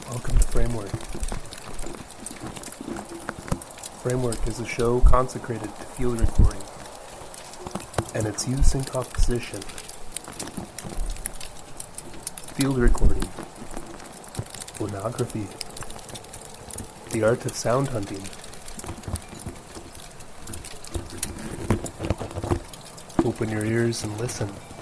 Welcome to Framework. Framework is a show consecrated to field recording and its use in composition. Field recording, phonography, the art of sound hunting. Open your ears and listen.